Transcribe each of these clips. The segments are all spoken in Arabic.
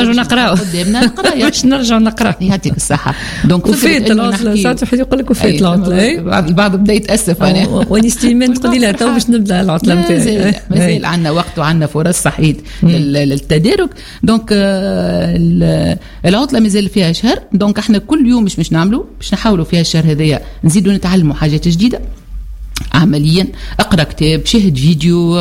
نرجعوا نقراو قدامنا القرايه باش نرجعوا نقرا. يعطيك الصحه. دونك وفات العطله ساعات واحد يقول لك وفات العطله، البعض بدا يتاسف انا ونستيمن تقولي لا تو باش نبدا العطله نتاعي. مازال عندنا وقت وعندنا فرص صحيح للتدارك. دونك العطله مازال فيها شهر. دونك احنا كل يوم مش نعملوا، باش نحاولوا فيها الشهر هذايا نزيدوا نتعلموا حاجات جديده عمليا. اقرا كتاب، شاهد فيديو،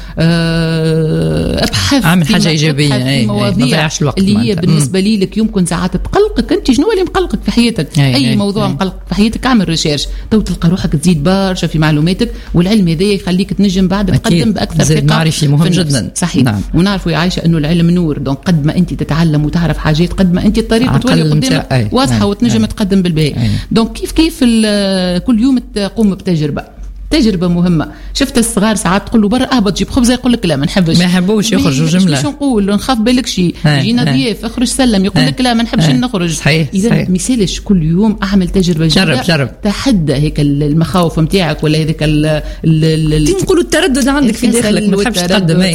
ابحث، اعمل حاجه ايجابيه، مواضيع اللي هي بالنسبه لي لك يمكن ساعات تقلقك انت. شنو اللي مقلقك في حياتك؟ اي موضوع مقلقك في حياتك اعمل ريسيرش، تو تلقى روحك تزيد برشا في معلوماتك، والعلم هذا يخليك تنجم بعد تقدم باكثر ثقه. معرفي مهم جدا صحيح. نعم. ونعرفوا يا عائشه انه العلم نور. دونك قد ما انت تتعلم وتعرف حاجات قد ما انت الطريقه تولي قدامك واضحه وتنجم تقدم بالباهي. دونك كيف كل يوم تقوم تجربة مهمة. شفت الصغار ساعات تقول له برا اهبط جيب خبزة، يقول لك لا ما نحبش، ما يحبوش يخرجوا جملة. شو نقول له؟ نخاف بالك شيء يجينا ضياف اخرج سلم، يقول لك لا ما نحبش نخرج. صحيح. اذا مثالش كل يوم اعمل تجربة جديدة، جرب تحدى هيك المخاوف نتاعك ولا هذيك نقولوا التردد عندك في داخلك ما تحبش تقدم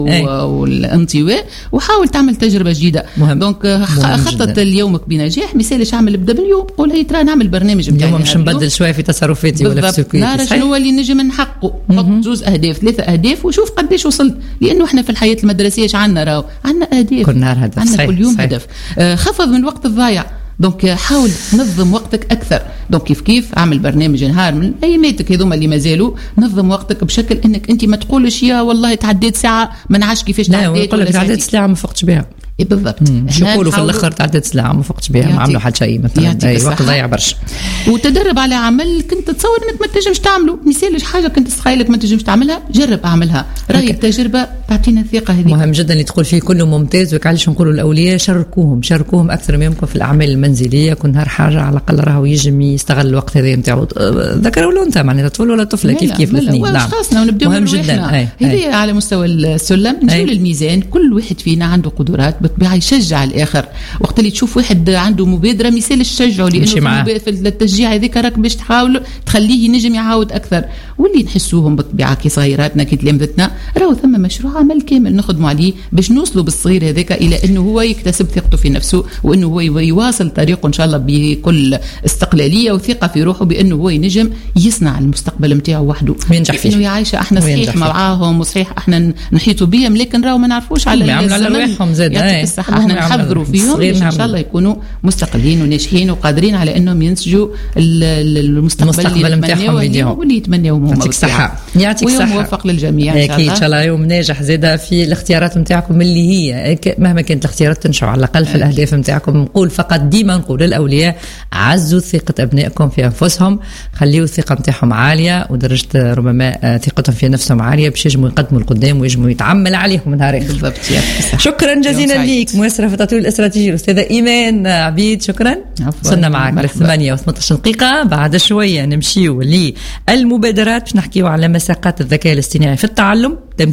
والانطواء، وحاول تعمل تجربة جديدة. دونك خطط ليومك بنجاح. مثالش اعمل ابدا باليوم، قول هي ترى نعمل برنامج نتاعي اليوم، مش نبدل شوية في تصرفاتي ولا في سلوكياتي. اللي نجم نحققه. حط 2 أهداف 3 أهداف وشوف قديش وصلت. لأنه إحنا في الحياة المدرسية عندنا أهداف كل نهار هدف، عندنا كل يوم هدف. خفض من الوقت الضايع. دونك حاول تنظم وقتك أكثر. دونك كيف أعمل برنامج نهار من أياماتك هذوما اللي مازالوا، نظم وقتك بشكل إنك أنت ما تقولش يا والله تعديت ساعة ما نعرفش كيفاش تعديت. لا يقول لك تعديت ساعة ما فقتش بها. بالضبط. شو يقولوا في الاخر تعدت سلعه ما فقتش بها، ما عملوا حد شيء مثلا. اي وقت ضايع برشا. وتدرب على عمل كنت تتصور انك ما تنجمش تعمله. مثال حاجه كنت تخيلك ما تنجمش تعملها، جرب اعملها. راهي التجربه تعطينا الثقه هذه. مهم جدا اللي تدخل فيه كله ممتاز. وعلاش نقولوا الاولياء شاركوهم اكثر ما يمكن في الاعمال المنزليه. كل نهار حاجه على الاقل راهو يجم يستغل الوقت هذا نتاعو، ذكر ولا انثى معناتها طفل ولا طفله كيف الاثنين. نعم مهم جدا. هذه على مستوى السلم. نجيو للميزان. كل واحد فينا عنده قدرات بالطبيعه يشجع الآخر. وقت اللي تشوف واحد عنده مبادرة مثال الشجعه، لأنه في التشجيع هذيك راك باش تحاول تخليه ينجم يعاود أكثر. واللي نحسوهم بالطبيعة كي صغيراتنا كي تلامذتنا راهو ثم مشروع عمل كامل نخدموا عليه باش نوصلوا بالصغير هذاك إلى أنه هو يكتسب ثقته في نفسه، وأنه هو يواصل طريقه إن شاء الله بكل استقلالية وثقة في روحه بأنه هو ينجم يصنع المستقبل متاعه وحده وينجح فيه. إنه يعيش احنا صحيح معاهم وصحيح احنا نحيطوا بهم، لكن راهو ما نعرفوش على روحهم زاد. احنا نحضروا فيهم ان شاء الله يكونوا مستقلين وناجحين وقادرين على انهم ينسجوا المستقبل نتاعهم واللي يتمناوهم هم. يعطيك الصحه. يعطيك الصحه. ويوم موفق للجميع ان شاء الله. اكيد ان شاء الله يوم ناجح زاده في الاختيارات نتاعكم اللي هي مهما كانت الاختيارات تنشأ على الاقل في الاهداف نتاعكم. نقول فقط ديما نقول للاولياء عزوا ثقه ابنائكم في انفسهم، خليوا الثقه نتاعهم عاليه ودرجه ربما ثقتهم في نفسهم عاليه باش يجموا يقدموا القدام ويجموا يتعمل عليهم نهار اخر. بالضبط. شكرا جزيلا ليك مؤسسه في تطوير الاستراتيجي الاستاذه ايمان عبيد. شكرا. وصلنا معك ل 8:18 دقيقة. بعد شوية نمشيو للمبادرات باش نحكيو على مساقات الذكاء الاصطناعي في التعلم.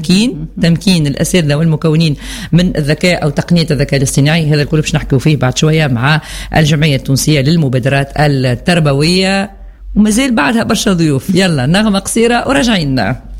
تمكين الأساتذة والمكونين من الذكاء أو تقنية الذكاء الاصطناعي. هذا الكل باش نحكيو فيه بعد شوية مع الجمعية التونسية للمبادرات التربوية، ومازال بعدها برشا ضيوف. يلا نغمة قصيرة وراجعين.